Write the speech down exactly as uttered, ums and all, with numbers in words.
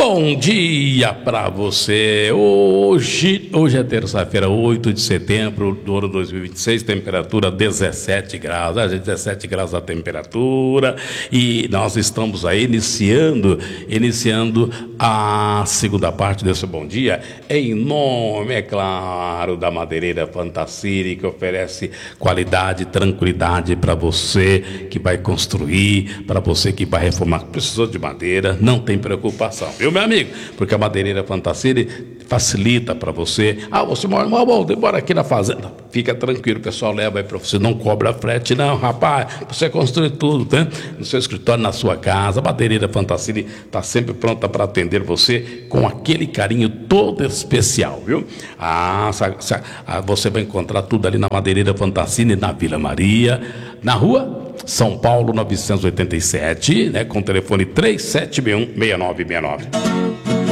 Bom dia para você. Hoje, hoje é terça-feira, oito de setembro do ano dois mil e vinte e seis, temperatura dezessete graus, a gente dezessete graus a temperatura, e nós estamos aí iniciando, iniciando a segunda parte desse bom dia, em nome, é claro, da Madeireira Fantacíri, que oferece qualidade, tranquilidade para você que vai construir, para você que vai reformar. Precisou de madeira, não tem preocupação, viu, meu amigo? Porque a Madeireira Fantacíri facilita para você. Ah, você mora, mora aqui na fazenda. Fica tranquilo, o pessoal leva aí para você, não cobra frete, não, rapaz. Você construir tudo, né? No seu escritório, na sua casa. A Madeireira Fantacíri está sempre pronta para atender você com aquele carinho todo especial, viu? Ah, você vai encontrar tudo ali na Madeireira Fantacíri, na Vila Maria, na rua São Paulo novecentos e oitenta e sete, né, com o telefone três sete seis um, seis nove seis nove.